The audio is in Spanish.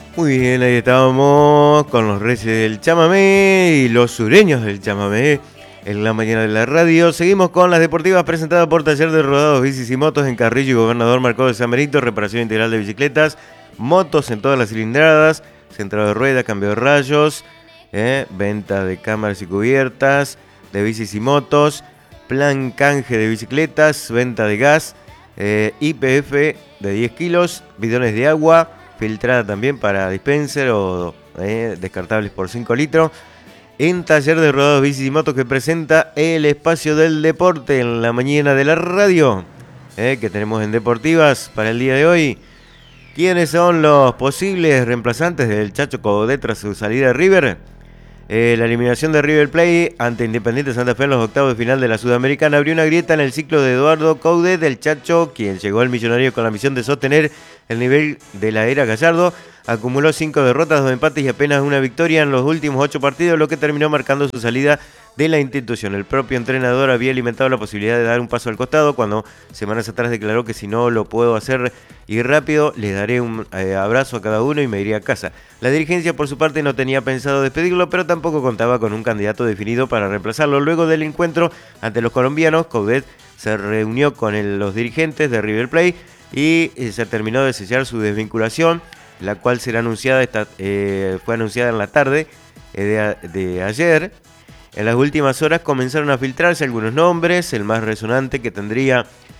Muy bien, ahí estábamos con los reyes del chamamé y los sureños del chamamé en la mañana de la radio. Seguimos con las deportivas presentadas por Taller de Rodados, Bicis y Motos en Carrillo y Gobernador Marcó de San Benito, reparación integral de bicicletas, motos en todas las cilindradas, centrado de ruedas, cambio de rayos, venta de cámaras y cubiertas, de bicis y motos, plan canje de bicicletas, venta de gas, IPF de 10 kilos, bidones de agua, filtrada también para dispenser o descartables por 5 litros. En Taller de Rodados, Bicis y Motos que presenta el espacio del deporte en la mañana de la radio que tenemos en Deportivas para el día de hoy. ¿Quiénes son los posibles reemplazantes del Chacho Coudet tras su salida de River? La eliminación de River Plate ante Independiente Santa Fe en los octavos de final de la Sudamericana abrió una grieta en el ciclo de Eduardo Coudet, del Chacho, quien llegó al Millonario con la misión de sostener el nivel de la era Gallardo. Acumuló 5 derrotas, 2 empates y apenas una victoria en los últimos 8 partidos, lo que terminó marcando su salida de la institución. El propio entrenador había alimentado la posibilidad de dar un paso al costado cuando semanas atrás declaró que si no lo puedo hacer y rápido, les daré un abrazo a cada uno y me iré a casa. La dirigencia por su parte no tenía pensado despedirlo, pero tampoco contaba con un candidato definido para reemplazarlo. Luego del encuentro ante los colombianos, Coudet se reunió con los dirigentes de River Plate y se terminó de sellar su desvinculación, la cual será anunciada fue anunciada en la tarde de ayer. En las últimas horas comenzaron a filtrarse algunos nombres, el más resonante que tendría